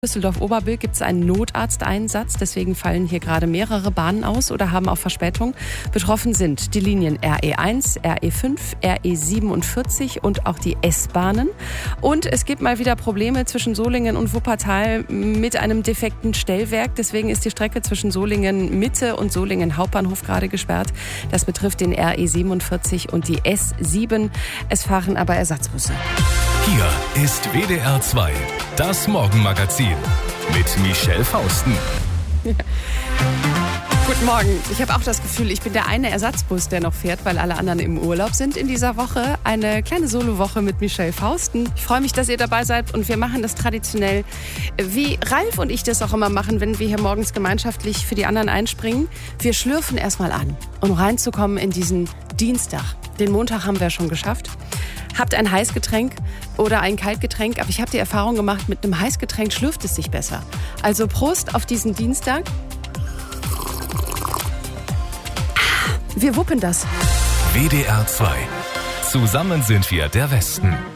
Düsseldorf-Oberbilk gibt es einen Notarzteinsatz, deswegen fallen hier gerade mehrere Bahnen aus oder haben auch Verspätung. Betroffen sind die Linien RE1, RE5, RE47 und auch die S-Bahnen. Und es gibt mal wieder Probleme zwischen Solingen und Wuppertal mit einem defekten Stellwerk. Deswegen ist die Strecke zwischen Solingen Mitte und Solingen Hauptbahnhof gerade gesperrt. Das betrifft den RE47 und die S7. Es fahren aber Ersatzbusse. Hier ist WDR 2, das Morgenmagazin mit Michelle Fausten. Ja. Guten Morgen. Ich habe auch das Gefühl, ich bin der eine Ersatzbus, der noch fährt, weil alle anderen im Urlaub sind in dieser Woche. Eine kleine Solowoche mit Michelle Fausten. Ich freue mich, dass ihr dabei seid und wir machen das traditionell, wie Ralf und ich das auch immer machen, wenn wir hier morgens gemeinschaftlich für die anderen einspringen. Wir schlürfen erstmal an, um reinzukommen in diesen Dienstag. Den Montag haben wir schon geschafft. Habt ein Heißgetränk oder ein Kaltgetränk, aber ich habe die Erfahrung gemacht, mit einem Heißgetränk schlürft es sich besser. Also Prost auf diesen Dienstag. Wir wuppen das. WDR 2. Zusammen sind wir der Westen.